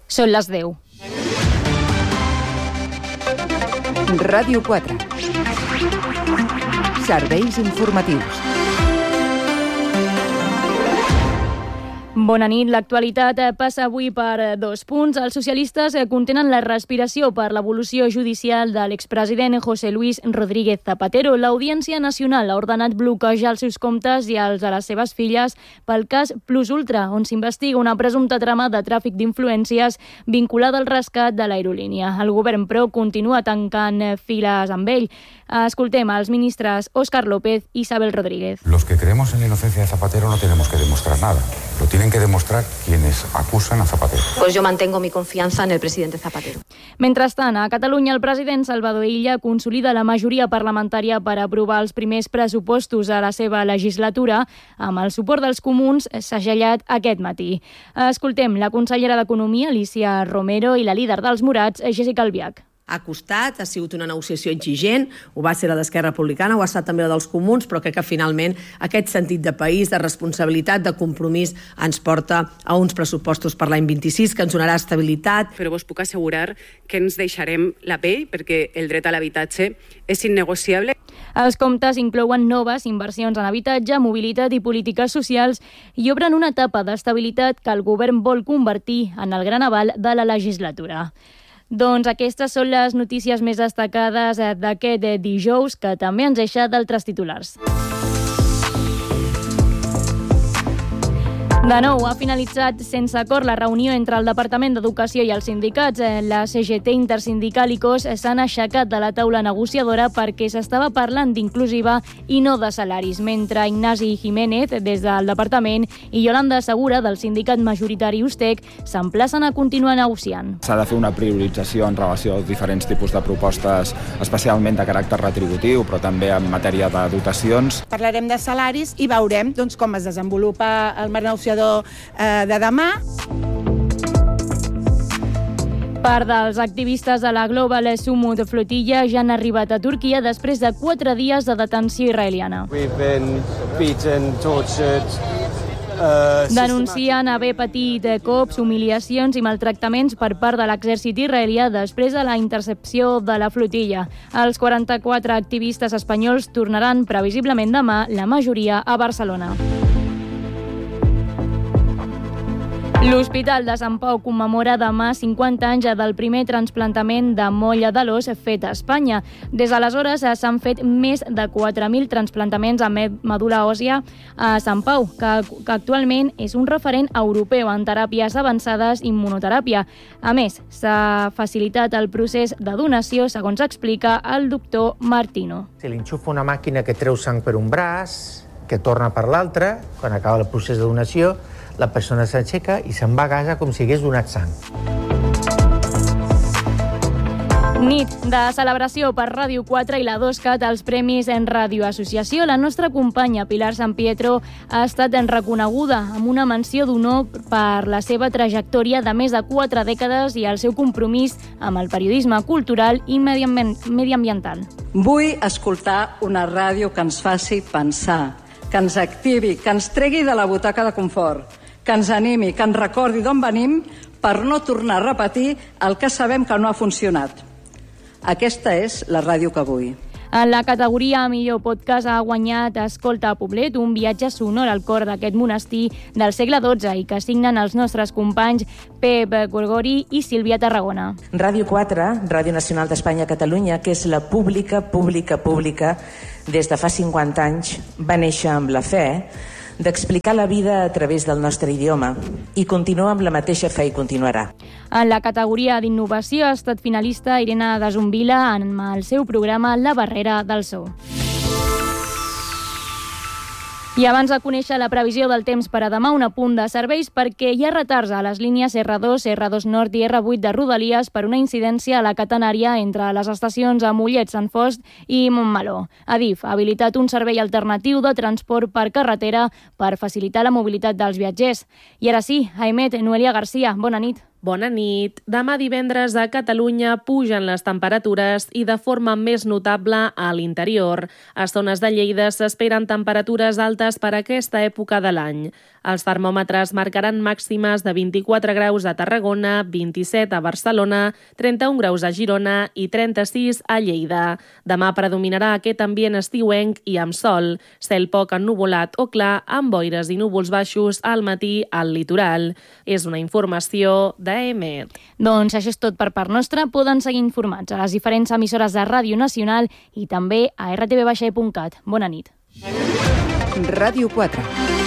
Són les 10. Ràdio 4. Serveis informatius. Bona nit. L'actualitat passa avui per 2 punts. Els socialistes contenen la respiració per l'evolució judicial de l'expresident José Luis Rodríguez Zapatero. l'Audiència Nacional ha ordenat bloquejar els seus comptes i els de les seves filles pel cas Plus Ultra, on s'investiga una presumpta trama de tràfic d'influències vinculada al rescat de l'aerolínia. El govern, però, continua tancant files amb ell. Escoltem als ministres Óscar López i Isabel Rodríguez. Los que creemos en la inocencia de Zapatero no tenemos que demostrar nada. Lo tienen que demostrar quienes acusan a Zapatero. Pues yo mantengo mi confianza en el presidente Zapatero. Mentrestant, a Catalunya, el president Salvador Illa consolida la majoria parlamentària per aprovar els primers pressupostos a la seva legislatura. Amb el suport dels comuns, s'ha segellat aquest matí. Escoltem la consellera d'Economia, Alicia Romero, i la líder dels Morats, Jéssica Albiach. Ha costat, ha sigut una negociació exigent, ho va ser la d'Esquerra Republicana, ho ha estat també la dels comuns, però crec que finalment aquest sentit de país, de responsabilitat, de compromís, ens porta a uns pressupostos per l'any 26 que ens donarà estabilitat. Però vos puc assegurar que ens deixarem la pell perquè el dret a l'habitatge és innegociable. Els comptes inclouen noves inversions en habitatge, mobilitat i polítiques socials i obren una etapa d'estabilitat que el govern vol convertir en el gran aval de la legislatura. Doncs aquestes són les notícies més destacades d'aquest dijous, que també ens deixa d'altres titulars. De nou, ha finalitzat sense acord la reunió entre el Departament d'Educació i els sindicats. La CGT Intersindical i COS s'han aixecat de la taula negociadora perquè s'estava parlant d'inclusiva i no de salaris, mentre Ignasi Jiménez, des del departament, i Yolanda Segura, del sindicat majoritari USTEC, s'emplacen a continuar negociant. S'ha de fer una priorització en relació als diferents tipus de propostes, especialment de caràcter retributiu, però també en matèria de dotacions. Parlarem de salaris i veurem com es desenvolupa el marc negociador de demà. Part dels activistes de la Global Sumud Flotilla ja han arribat a Turquia després de 4 dies de detenció israeliana. Denuncien haver patit cops, humiliacions i maltractaments per part de l'exèrcit israelià després de la intercepció de la flotilla. Els 44 activistes espanyols tornaran previsiblement demà, la majoria a Barcelona. L'Hospital de Sant Pau commemora demà 50 anys del primer trasplantament de molla de l'os fet a Espanya. Des d'aleshores s'han fet més de 4.000 trasplantaments amb medul·la òssia a Sant Pau, que actualment és un referent europeu en teràpies avançades i immunoteràpia. A més, s'ha facilitat el procés de donació, segons explica el doctor Martino. Se li enxufa una màquina que treu sang per un braç, que torna per l'altre, quan acaba el procés de donació, la persona s'aixeca i se'n va a casa com si hagués donat sang. Nit de celebració per Ràdio 4 i la 2CAT als Premis en Ràdio Associació. La nostra companya Pilar San Pietro ha estat reconeguda amb una menció d'honor per la seva trajectòria de més de 4 dècades i el seu compromís amb el periodisme cultural i mediambiental. Vull escoltar una ràdio que ens faci pensar, que ens activi, que ens tregui de la butaca de confort, que ens animi, que ens recordi d'on venim per no tornar a repetir el que sabem que no ha funcionat. Aquesta és la ràdio que vull. En la categoria Millor Podcast ha guanyat Escolta Poblet, un viatge sonor al cor d'aquest monestir del segle XII i que signen els nostres companys Pep Gorgori i Sílvia Tarragona. Ràdio 4, Ràdio Nacional d'Espanya a Catalunya, que és la pública, des de fa 50 anys, va néixer amb la fe d'explicar la vida a través del nostre idioma i continua amb la mateixa fe i continuarà. En la categoria d'innovació ha estat finalista Irene Gazombila amb el seu programa La Barrera del So. I abans de conèixer la previsió del temps per a demà, un apunt de serveis perquè hi ha retards a les línies R2, R2 Nord i R8 de Rodalies per una incidència a la catenària entre les estacions a Mollet, Sant Fost i Montmeló. Adif ha habilitat un servei alternatiu de transport per carretera per facilitar la mobilitat dels viatgers. I ara sí, Aimet, Noelia Garcia, bona nit. Bona nit. Demà divendres a Catalunya pugen les temperatures i de forma més notable a l'interior. A zones de Lleida s'esperen temperatures altes per aquesta època de l'any. Els termòmetres marcaran màximes de 24 graus a Tarragona, 27 a Barcelona, 31 graus a Girona i 36 a Lleida. Demà predominarà aquest ambient estiuenc i amb sol, cel poc ennuvolat o clar, amb boires i núvols baixos al matí al litoral. És una informació d'EMET. Doncs això és tot per part nostra. Poden seguir informats a les diferents emissores de Ràdio Nacional i també a rtv.cat. Bona nit. Ràdio 4.